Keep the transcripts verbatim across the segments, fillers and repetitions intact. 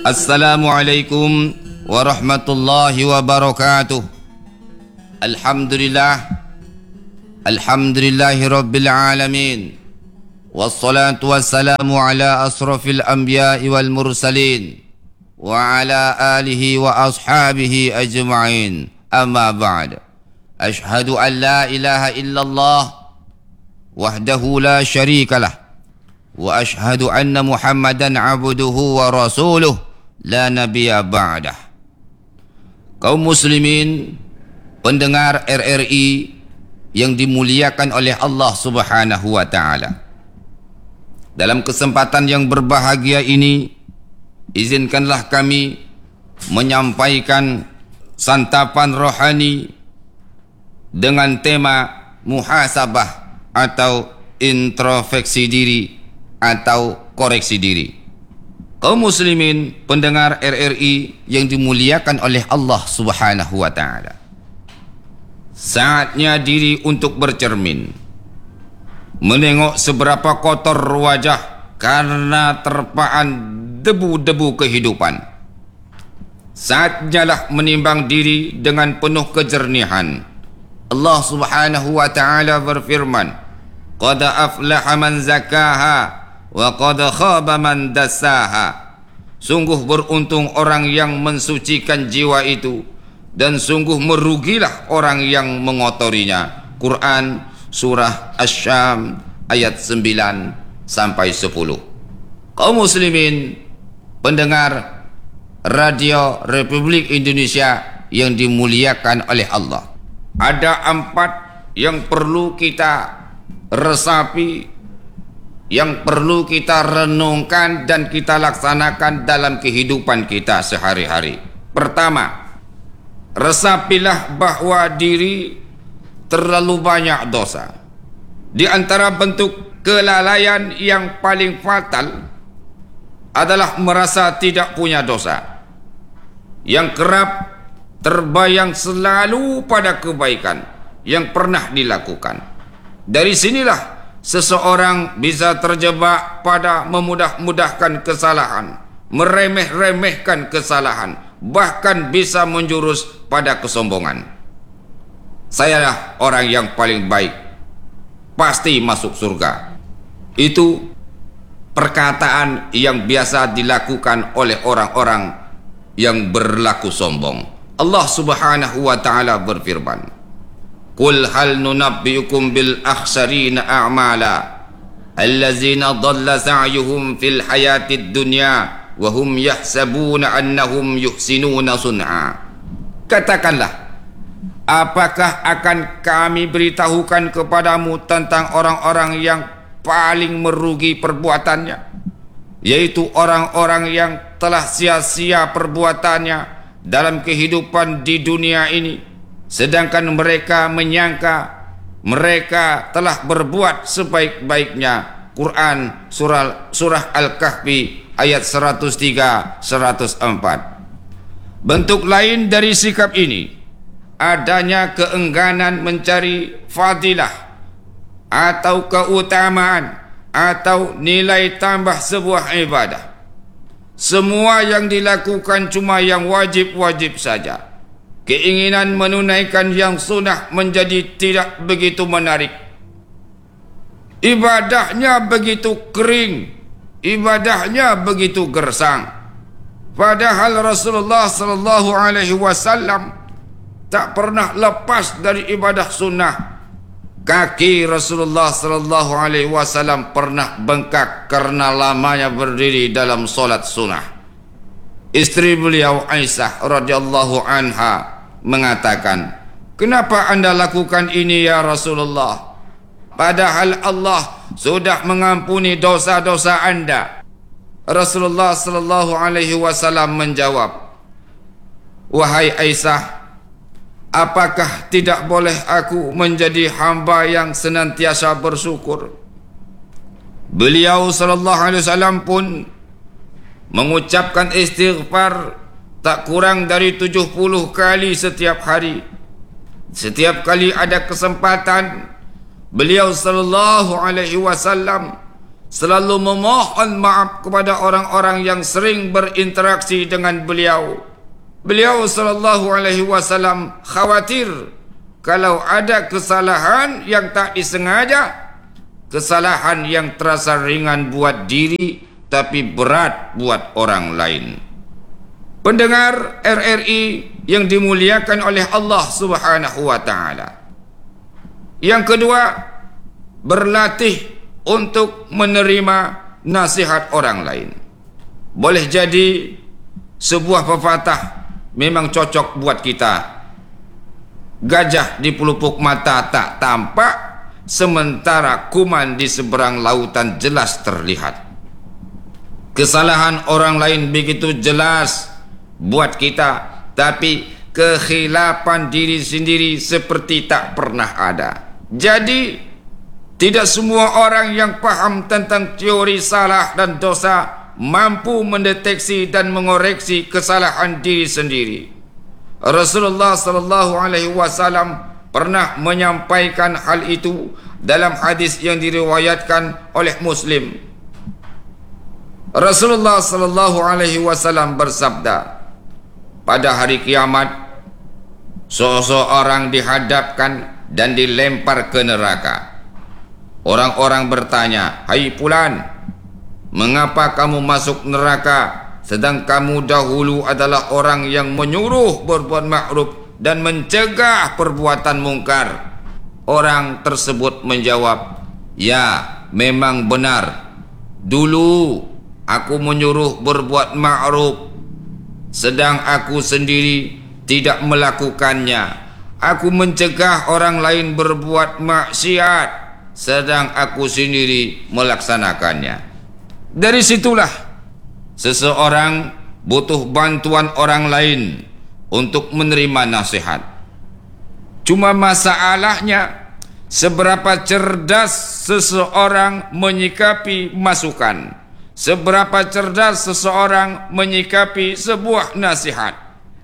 Assalamualaikum warahmatullahi wabarakatuh. Alhamdulillah, alhamdulillahi rabbil alamin. Wassalatu wassalamu ala asrafil anbiya'i wal mursalin wa ala alihi wa ashabihi ajma'in. Amma ba'd. Ashhadu an la ilaha illallah wahdahu la syarika lah, wa ashhadu anna Muhammadan abduhu wa rasuluh la nabiyya ba'dah. Kaum muslimin, pendengar R R I yang dimuliakan oleh Allah Subhanahu wa taala. Dalam kesempatan yang berbahagia ini, izinkanlah kami menyampaikan santapan rohani dengan tema muhasabah atau introspeksi diri atau koreksi diri. Kaum muslimin, pendengar R R I yang dimuliakan oleh Allah Subhanahu wa taala. Saatnya diri untuk bercermin, menengok seberapa kotor wajah karena terpaan debu-debu kehidupan. Saatnya lah menimbang diri dengan penuh kejernihan. Allah Subhanahu wa taala berfirman, "Qad aflaha man zakaha wa qad khaba man dassaha." Sungguh beruntung orang yang mensucikan jiwa itu, dan sungguh merugilah orang yang mengotorinya. Quran surah Asy-Syam ayat sembilan sampai sepuluh. Kaum muslimin, pendengar Radio Republik Indonesia yang dimuliakan oleh Allah, ada empat yang perlu kita resapi, yang perlu kita renungkan dan kita laksanakan dalam kehidupan kita sehari-hari. Pertama, resapilah bahwa diri terlalu banyak dosa. Di antara bentuk kelalaian yang paling fatal adalah merasa tidak punya dosa, yang kerap terbayang selalu pada kebaikan yang pernah dilakukan. Dari sinilah seseorang bisa terjebak pada memudah-mudahkan kesalahan, meremeh-remehkan kesalahan, bahkan bisa menjurus pada kesombongan. Sayalah orang yang paling baik, pasti masuk surga. Itu perkataan yang biasa dilakukan oleh orang-orang yang berlaku sombong. Allah Subhanahu wa taala berfirman, "Qul hal nunabbiukum bil akhsarina a'mala allazina dhalla sa'yuhum fil hayatid dunya wa hum yahsabuna annahum yuhsinuna sun'a." Katakanlah, apakah akan kami beritahukan kepadamu tentang orang-orang yang paling merugi perbuatannya, yaitu orang-orang yang telah sia-sia perbuatannya dalam kehidupan di dunia ini, sedangkan mereka menyangka mereka telah berbuat sebaik-baiknya. Quran surah, surah Al-Kahfi ayat seratus tiga seratus empat. Bentuk lain dari sikap ini adanya keengganan mencari fadilah atau keutamaan atau nilai tambah sebuah ibadah. Semua yang dilakukan cuma yang wajib-wajib saja. Keinginan menunaikan yang sunnah menjadi tidak begitu menarik. Ibadahnya begitu kering, ibadahnya begitu gersang. Padahal Rasulullah sallallahu alaihi wasallam tak pernah lepas dari ibadah sunnah. Kaki Rasulullah sallallahu alaihi wasallam pernah bengkak karena lamanya berdiri dalam solat sunnah. Istri beliau Aisyah radhiyallahu anha mengatakan, "Kenapa anda lakukan ini ya Rasulullah? Padahal Allah sudah mengampuni dosa-dosa anda." Rasulullah sallallahu alaihi wasallam menjawab, "Wahai Aisyah, apakah tidak boleh aku menjadi hamba yang senantiasa bersyukur?" Beliau sallallahu alaihi wasallam pun mengucapkan istighfar tak kurang dari tujuh puluh kali setiap hari. Setiap kali ada kesempatan, beliau sallallahu alaihi wasallam selalu memohon maaf kepada orang-orang yang sering berinteraksi dengan beliau. Beliau sallallahu alaihi wasallam khawatir kalau ada kesalahan yang tak disengaja, kesalahan yang terasa ringan buat diri tapi berat buat orang lain. Pendengar R R I yang dimuliakan oleh Allah Subhanahu wa taala. Yang kedua, berlatih untuk menerima nasihat orang lain. Boleh jadi sebuah pepatah memang cocok buat kita. Gajah di pelupuk mata tak tampak, sementara kuman di seberang lautan jelas terlihat. Kesalahan orang lain begitu jelas buat kita, tapi kekhilapan diri sendiri seperti tak pernah ada. Jadi tidak semua orang yang paham tentang teori salah dan dosa mampu mendeteksi dan mengoreksi kesalahan diri sendiri. Rasulullah sallallahu alaihi wasallam pernah menyampaikan hal itu dalam hadis yang diriwayatkan oleh Muslim. Rasulullah sallallahu alaihi wasallam bersabda, pada hari kiamat seseorang dihadapkan dan dilempar ke neraka. Orang-orang bertanya, "Hai fulan, mengapa kamu masuk neraka sedang kamu dahulu adalah orang yang menyuruh berbuat ma'ruf dan mencegah perbuatan mungkar?" Orang tersebut menjawab, "Ya, memang benar. Dulu aku menyuruh berbuat ma'ruf, sedang aku sendiri tidak melakukannya. Aku mencegah orang lain berbuat maksiat, sedang aku sendiri melaksanakannya." Dari situlah seseorang butuh bantuan orang lain untuk menerima nasihat. Cuma masalahnya, seberapa cerdas seseorang menyikapi masukan, seberapa cerdas seseorang menyikapi sebuah nasihat.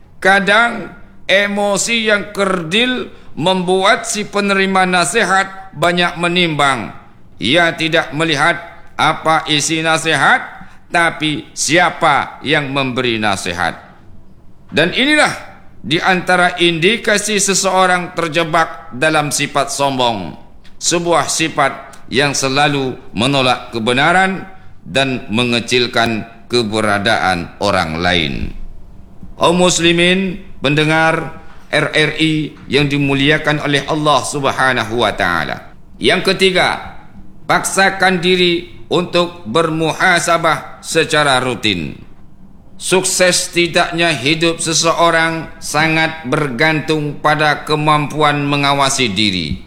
Kadang emosi yang kerdil membuat si penerima nasihat banyak menimbang. Ia tidak melihat apa isi nasihat, tapi siapa yang memberi nasihat. Dan inilah di antara indikasi seseorang terjebak dalam sifat sombong, sebuah sifat yang selalu menolak kebenaran dan mengecilkan keberadaan orang lain. Kaum muslimin, pendengar R R I yang dimuliakan oleh Allah Subhanahu wa taala. Yang ketiga, paksakan diri untuk bermuhasabah secara rutin. Sukses tidaknya hidup seseorang sangat bergantung pada kemampuan mengawasi diri.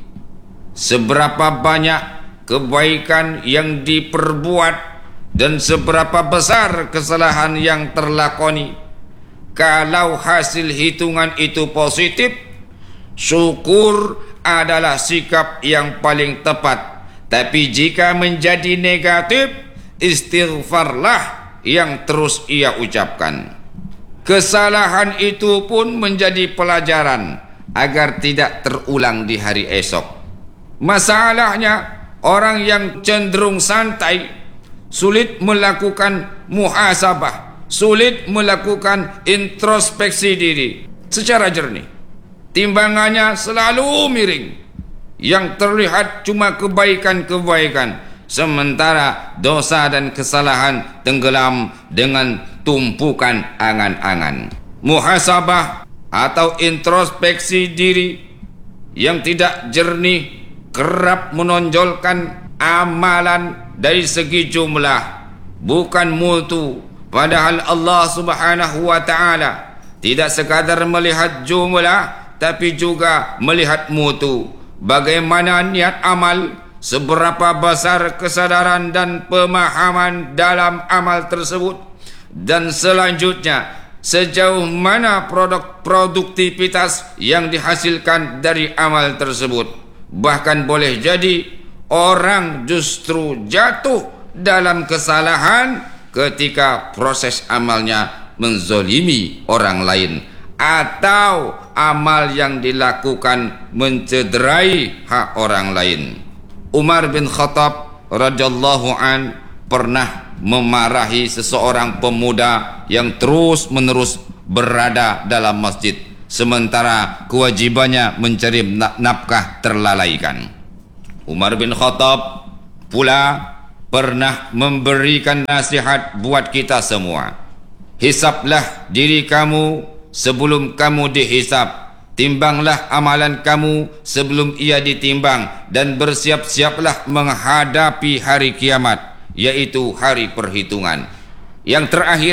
Seberapa banyak kebaikan yang diperbuat dan seberapa besar kesalahan yang terlakoni. Kalau hasil hitungan itu positif, syukur adalah sikap yang paling tepat. Tapi jika menjadi negatif, istighfarlah yang terus ia ucapkan. Kesalahan itu pun menjadi pelajaran agar tidak terulang di hari esok. Masalahnya, orang yang cenderung santai sulit melakukan muhasabah, sulit melakukan introspeksi diri secara jernih. Timbangannya selalu miring. Yang terlihat cuma kebaikan-kebaikan, sementara dosa dan kesalahan tenggelam dengan tumpukan angan-angan. Muhasabah atau introspeksi diri yang tidak jernih kerap menonjolkan amalan dari segi jumlah, bukan mutu. Padahal Allah Subhanahu wa taala tidak sekadar melihat jumlah, tapi juga melihat mutu. Bagaimana niat amal, seberapa besar kesadaran dan pemahaman dalam amal tersebut, dan selanjutnya sejauh mana produk produktivitas yang dihasilkan dari amal tersebut. Bahkan boleh jadi orang justru jatuh dalam kesalahan ketika proses amalnya menzolimi orang lain, atau amal yang dilakukan mencederai hak orang lain. Umar bin Khattab radhiyallahu an pernah memarahi seseorang pemuda yang terus-menerus berada dalam masjid sementara kewajibannya mencari nafkah terlalaikan. Umar bin Khattab pula pernah memberikan nasihat buat kita semua. Hisablah diri kamu sebelum kamu dihisab. Timbanglah amalan kamu sebelum ia ditimbang, dan bersiap-siaplah menghadapi hari kiamat, yaitu hari perhitungan. Yang terakhir,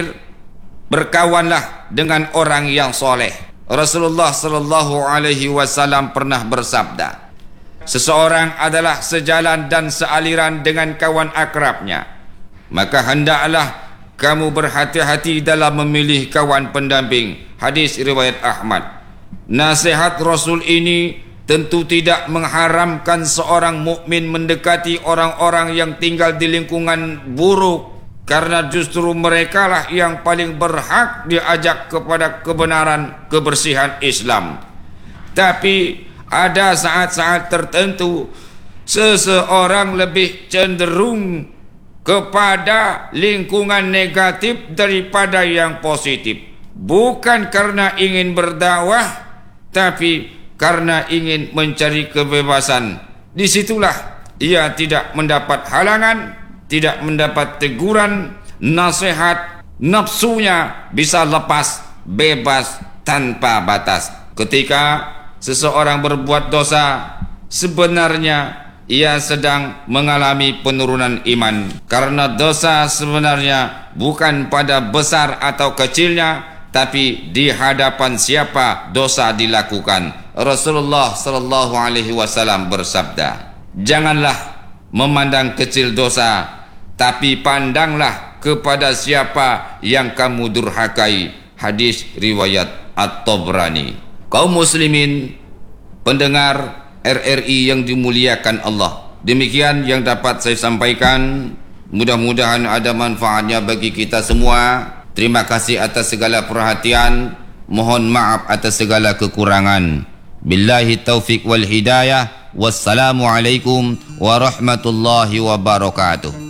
berkawanlah dengan orang yang soleh. Rasulullah sallallahu alaihi wasallam pernah bersabda, seseorang adalah sejalan dan sealiran dengan kawan akrabnya. Maka hendaklah kamu berhati-hati dalam memilih kawan pendamping. Hadis riwayat Ahmad. Nasihat Rasul ini tentu tidak mengharamkan seorang mukmin mendekati orang-orang yang tinggal di lingkungan buruk, karena justru merekalah yang paling berhak diajak kepada kebenaran, kebersihan Islam. Tapi ada saat-saat tertentu seseorang lebih cenderung kepada lingkungan negatif daripada yang positif, bukan karena ingin berdakwah, tapi karena ingin mencari kebebasan. Disitulah ia tidak mendapat halangan, tidak mendapat teguran, nasihat, nafsunya bisa lepas, bebas, tanpa batas. Ketika seseorang berbuat dosa, sebenarnya ia sedang mengalami penurunan iman, karena dosa sebenarnya bukan pada besar atau kecilnya, tapi di hadapan siapa dosa dilakukan. Rasulullah sallallahu alaihi wasallam bersabda, janganlah memandang kecil dosa, tapi pandanglah kepada siapa yang kamu durhakai. Hadis riwayat At-Tabrani. Kaum muslimin, pendengar R R I yang dimuliakan Allah, demikian yang dapat saya sampaikan. Mudah-mudahan ada manfaatnya bagi kita semua. Terima kasih atas segala perhatian. Mohon maaf atas segala kekurangan. Billahi taufiq wal hidayah. Wassalamualaikum warahmatullahi wabarakatuh.